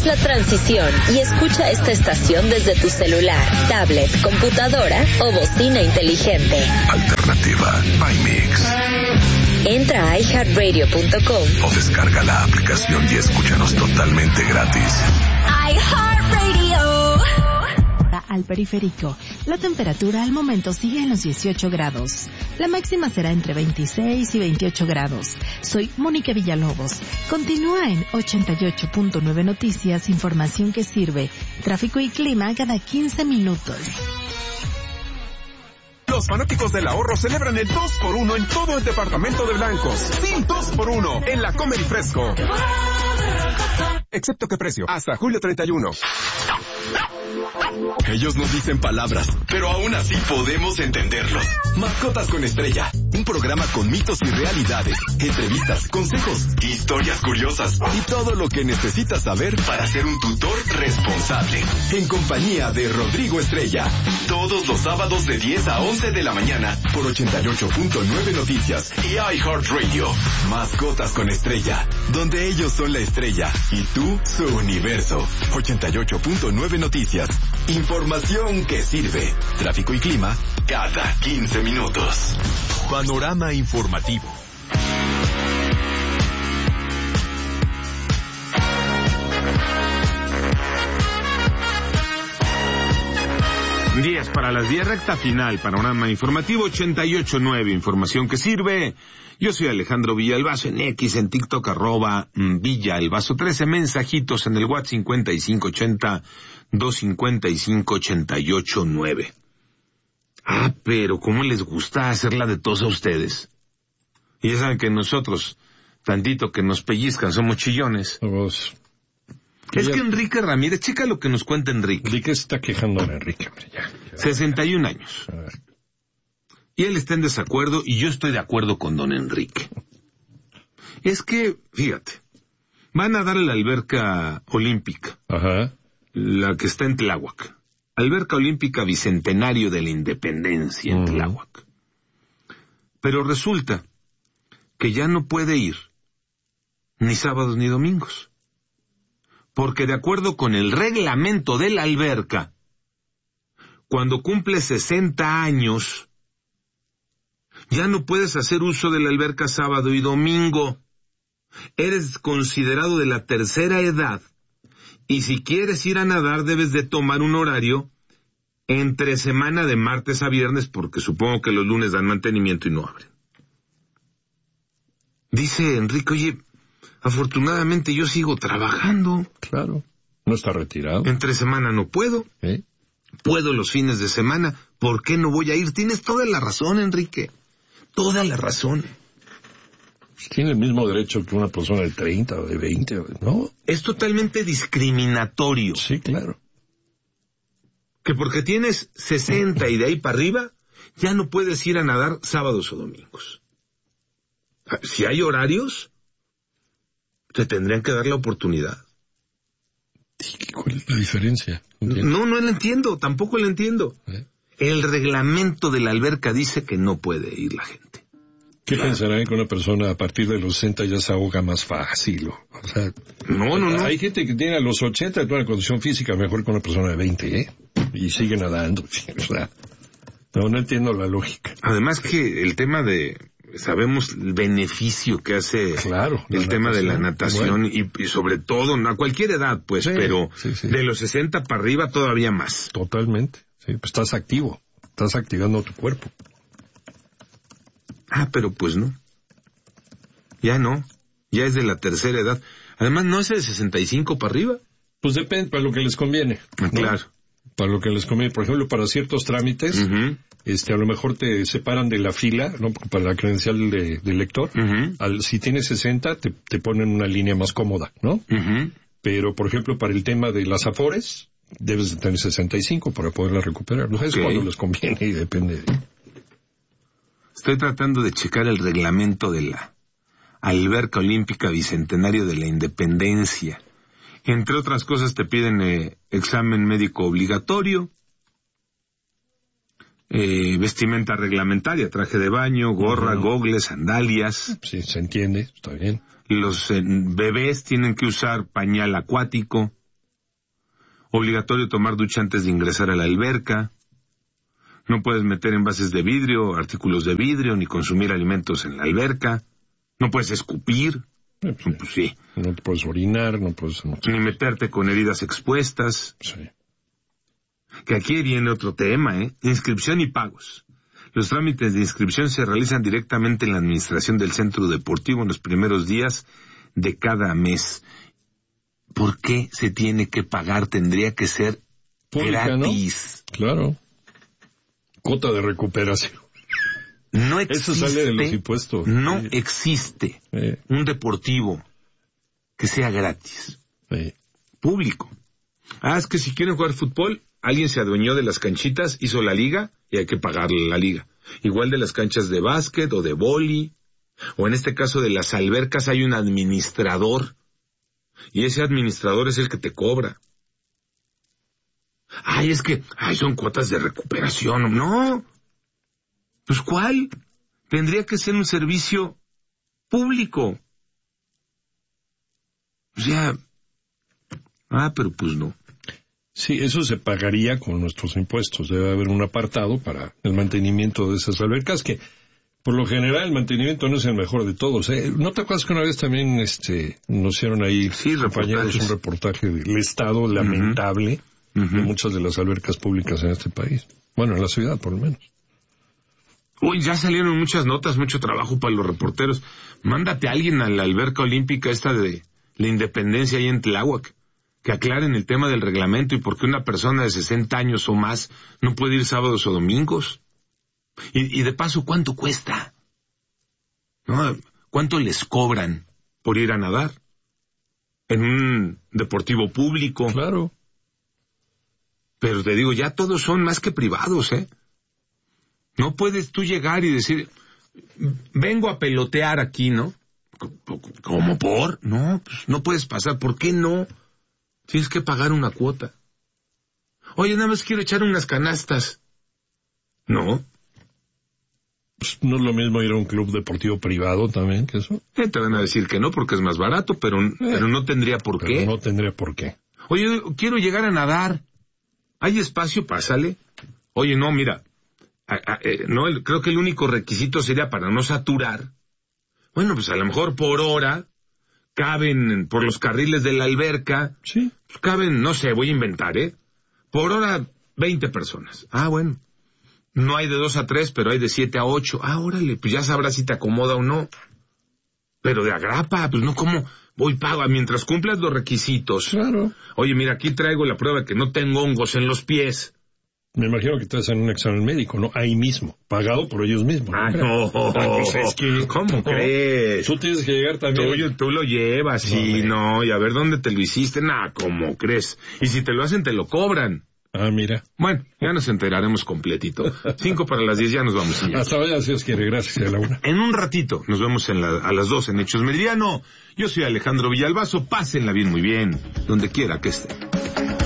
la transición y escucha esta estación desde tu celular, tablet, computadora o bocina inteligente. Alternativa by Mix. Entra a iHeartRadio.com o descarga la aplicación y escúchanos totalmente gratis. iHeartRadio. Al periférico. La temperatura al momento sigue en los 18 grados. La máxima será entre 26 y 28 grados. Soy Mónica Villalobos. Continúa en 88.9 Noticias, información que sirve. Tráfico y clima cada 15 minutos. Los fanáticos del ahorro celebran el 2x1 en todo el departamento de blancos. Sí, 2x1 en la Comer y Fresco. Excepto que precio, hasta julio 31. Ellos no dicen palabras, pero aún así podemos entenderlos. Mascotas con Estrella, un programa con mitos y realidades, entrevistas, consejos, historias curiosas y todo lo que necesitas saber para ser un tutor responsable. En compañía de Rodrigo Estrella, todos los sábados de 10 a 11 de la mañana por 88.9 Noticias y iHeartRadio. Mascotas con Estrella, donde ellos son la estrella y tú su universo. 88.9 Noticias. Información que sirve. Tráfico y clima cada 15 minutos. Panorama informativo. Días para las 10, recta final, panorama informativo 88.9, información que sirve. Yo soy Alejandro Villalbazo en X, en TikTok, @Villalbazo 13, mensajitos en el WhatsApp 5580-255-88.9. Pero ¿cómo les gusta hacerla de tos a ustedes? Y ya saben que nosotros, tantito que nos pellizcan, somos chillones. Es que Enrique Ramírez, checa lo que nos cuenta Enrique. ¿De qué se está quejando Enrique? Ya. 61 años. Y él está en desacuerdo y yo estoy de acuerdo con don Enrique. Es que, fíjate, van a dar la alberca olímpica. Ajá. La que está en Tláhuac. Alberca olímpica Bicentenario de la Independencia en Tláhuac. Pero resulta que ya no puede ir ni sábados ni domingos. Porque de acuerdo con el reglamento de la alberca, cuando cumple 60 años, ya no puedes hacer uso de la alberca sábado y domingo. Eres considerado de la tercera edad, y si quieres ir a nadar debes de tomar un horario entre semana de martes a viernes, porque supongo que los lunes dan mantenimiento y no abren. Dice Enrique, oye, afortunadamente yo sigo trabajando. Claro, no está retirado. Entre semana no puedo. Puedo los fines de semana. ¿Por qué no voy a ir? Tienes toda la razón, Enrique. Toda la razón. Tiene el mismo derecho que una persona de 30 o de 20, ¿no? Es totalmente discriminatorio. Sí, claro. Que porque tienes 60 y de ahí para arriba, ya no puedes ir a nadar sábados o domingos. Si hay horarios, te tendrían que dar la oportunidad. ¿Cuál es la diferencia? No la entiendo, tampoco la entiendo. El reglamento de la alberca dice que no puede ir la gente. ¿Qué pensarán que una persona a partir de los 60 ya se ahoga más fácil? O sea, no. Hay gente que tiene a los 80 una condición física mejor que una persona de 20, y sigue nadando. O sea, no entiendo la lógica. Además que el tema de... Sabemos el beneficio que hace el tema de la natación, y sobre todo a cualquier edad, pues, pero de los 60 para arriba todavía más. Totalmente. Sí, pues estás activo, estás activando tu cuerpo. Pero pues no. Ya es de la tercera edad. Además, ¿no es de 65 para arriba? Pues depende, para lo que les conviene. Claro. Para lo que les conviene. Por ejemplo, para ciertos trámites, a lo mejor te separan de la fila, ¿no? Para la credencial de lector. Si tienes 60, te ponen una línea más cómoda, ¿no? Pero, por ejemplo, para el tema de las afores, debes de tener 65 para poderla recuperar. No es cuando les conviene y depende de... Estoy tratando de checar el reglamento de la Alberca Olímpica Bicentenario de la Independencia. Entre otras cosas te piden examen médico obligatorio, vestimenta reglamentaria, traje de baño, gorra, gogles, sandalias. Sí, se entiende, está bien. Los bebés tienen que usar pañal acuático. Obligatorio tomar ducha antes de ingresar a la alberca. No puedes meter envases de vidrio, artículos de vidrio, ni consumir alimentos en la alberca. No puedes escupir. Pues sí. No te puedes orinar, no puedes... Ni meterte con heridas expuestas. Sí. Que aquí viene otro tema, inscripción y pagos. Los trámites de inscripción se realizan directamente en la administración del centro deportivo en los primeros días de cada mes. ¿Por qué se tiene que pagar? Tendría que ser pública, gratis. ¿No? Claro. Cuota de recuperación. No existe. Eso sale de los impuestos. No existe un deportivo que sea gratis. Público. Es que si quieren jugar fútbol, alguien se adueñó de las canchitas, hizo la liga y hay que pagarle la liga. Igual de las canchas de básquet o de vóley, o en este caso de las albercas hay un administrador. Y ese administrador es el que te cobra. Es que son cuotas de recuperación. No. Pues ¿cuál? Tendría que ser un servicio público. O sea, pero pues no. Sí, eso se pagaría con nuestros impuestos. Debe haber un apartado para el mantenimiento de esas albercas que, por lo general, el mantenimiento no es el mejor de todos. ¿No te acuerdas que una vez también nos hicieron ahí, compañeros, un reportaje del estado lamentable de muchas de las albercas públicas en este país? Bueno, en la ciudad, por lo menos. Uy, ya salieron muchas notas, mucho trabajo para los reporteros. Mándate a alguien a la alberca olímpica esta de la Independencia ahí en Tláhuac, que aclaren el tema del reglamento y por qué una persona de 60 años o más no puede ir sábados o domingos. Y de paso, ¿cuánto cuesta? ¿No? ¿Cuánto les cobran por ir a nadar? En un deportivo público. Claro. Pero te digo, ya todos son más que privados, No puedes tú llegar y decir, vengo a pelotear aquí, ¿no? ¿Cómo por? No, pues no puedes pasar. ¿Por qué no? Tienes que pagar una cuota. Oye, nada más quiero echar unas canastas. No. Pues no es lo mismo ir a un club deportivo privado también que eso. Te van a decir que no porque es más barato, pero no tendría por qué. No tendría por qué. Oye, quiero llegar a nadar. ¿Hay espacio? Pásale. Oye, no, mira. Creo que el único requisito sería para no saturar. Bueno, pues a lo mejor por hora caben por los carriles de la alberca. Sí. Pues caben, no sé, voy a inventar, por hora 20 personas. Bueno. No hay de 2 a 3, pero hay de 7 a 8. Órale, pues ya sabrás si te acomoda o no. Pero de agrapa, pues no como voy pago mientras cumplas los requisitos. Claro. Oye, mira, aquí traigo la prueba que no tengo hongos en los pies. Me imagino que te hacen un examen médico, ¿no? Ahí mismo, pagado por ellos mismos. No. Pues es que, ¿cómo crees? Tú tienes que llegar también. Tú lo llevas, y a ver dónde te lo hiciste. ¿Cómo crees? Y si te lo hacen, te lo cobran. Mira. Bueno, ya nos enteraremos completito. 5 para las 10, ya nos vamos, señor. Hasta mañana, si Dios quiere. Gracias, a la 1. En un ratito, nos vemos a las 2 en Hechos Meridiano. Yo soy Alejandro Villalbazo. Pásenla bien, muy bien, donde quiera que estén.